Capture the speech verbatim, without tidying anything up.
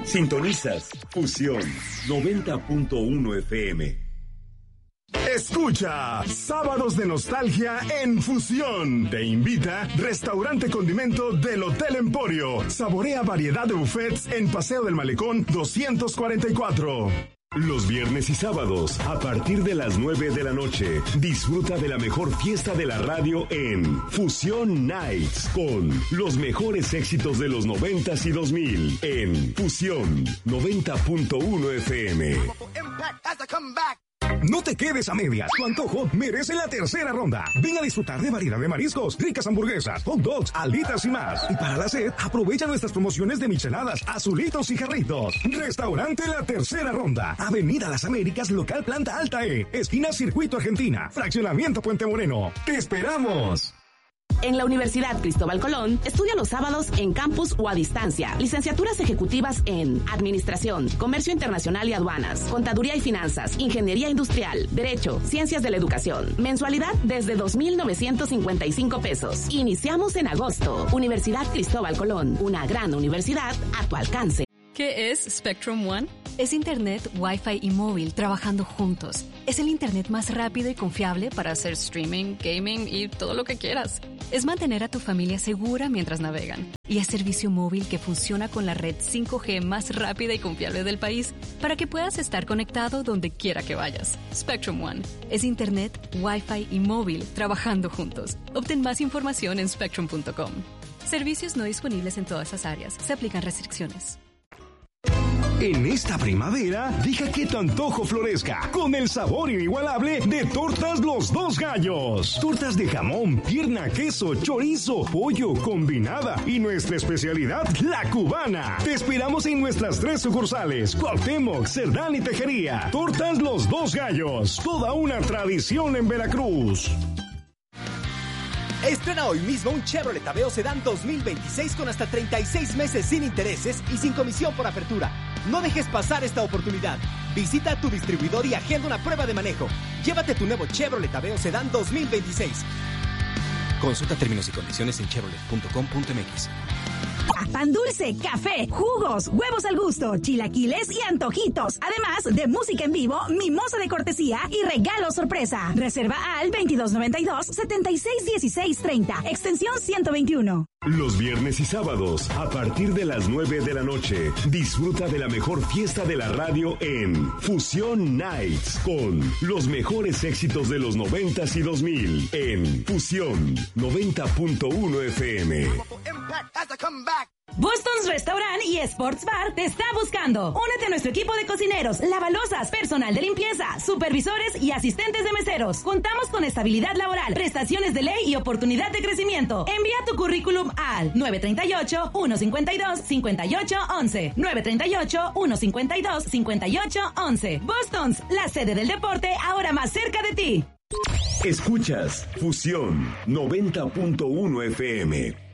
Sintonizas Fusión noventa punto uno F M. Escucha Sábados de Nostalgia en Fusión. Te invita Restaurante Condimento del Hotel Emporio. Saborea variedad de buffets en Paseo del Malecón doscientos cuarenta y cuatro. Los viernes y sábados, a partir de las nueve de la noche, disfruta de la mejor fiesta de la radio en Fusión Nights, con los mejores éxitos de los noventas y dos mil en Fusión noventa punto uno F M. No te quedes a medias. Tu antojo merece la tercera ronda. Ven a disfrutar de variedad de mariscos, ricas hamburguesas, hot dogs, alitas y más. Y para la sed, aprovecha nuestras promociones de micheladas, azulitos y jarritos. Restaurante La Tercera Ronda. Avenida Las Américas, local Planta Alta E. Esquina Circuito Argentina. Fraccionamiento Puente Moreno. ¡Te esperamos! En la Universidad Cristóbal Colón, estudia los sábados en campus o a distancia. Licenciaturas ejecutivas en Administración, Comercio Internacional y Aduanas, Contaduría y Finanzas, Ingeniería Industrial, Derecho, Ciencias de la Educación. Mensualidad desde dos mil novecientos cincuenta y cinco pesos. Iniciamos en agosto. Universidad Cristóbal Colón, una gran universidad a tu alcance. ¿Qué es Spectrum One? Es Internet, Wi-Fi y móvil trabajando juntos. Es el Internet más rápido y confiable para hacer streaming, gaming y todo lo que quieras. Es mantener a tu familia segura mientras navegan. Y es servicio móvil que funciona con la red cinco G más rápida y confiable del país para que puedas estar conectado donde quiera que vayas. Spectrum One. Es Internet, Wi-Fi y móvil trabajando juntos. Obtén más información en spectrum punto com. Servicios no disponibles en todas las áreas. Se aplican restricciones. En esta primavera, deja que tu antojo florezca con el sabor inigualable de Tortas Los Dos Gallos. Tortas de jamón, pierna, queso, chorizo, pollo, combinada y nuestra especialidad, la cubana. Te esperamos en nuestras tres sucursales, Cuauhtémoc, Cerdán y Tejería. Tortas Los Dos Gallos, toda una tradición en Veracruz. Estrena hoy mismo un Chevrolet Aveo Sedán dos mil veintiséis con hasta treinta y seis meses sin intereses y sin comisión por apertura. No dejes pasar esta oportunidad. Visita a tu distribuidor y agenda una prueba de manejo. Llévate tu nuevo Chevrolet Aveo Sedán dos mil veintiséis. Consulta términos y condiciones en chevrolet punto com punto m x. Pan dulce, café, jugos, huevos al gusto, chilaquiles y antojitos. Además de música en vivo, mimosa de cortesía y regalo sorpresa. Reserva al veintidós noventa y dos, setenta y seis dieciséis treinta, extensión ciento veintiuno. Los viernes y sábados, a partir de las nueve de la noche, disfruta de la mejor fiesta de la radio en Fusión Nights, con los mejores éxitos de los noventas y dos mil en Fusión noventa punto uno F M. Boston's Restaurant y Sports Bar te está buscando. Únete a nuestro equipo de cocineros, lavalosas, personal de limpieza, supervisores y asistentes de meseros. Contamos con estabilidad laboral, prestaciones de ley y oportunidad de crecimiento. Envía tu currículum al nueve tres ocho, uno cinco dos, cinco ocho uno uno. nueve tres ocho, uno cinco dos, cinco ocho uno uno. Boston's, la sede del deporte, ahora más cerca de ti. Escuchas Fusión noventa punto uno F M.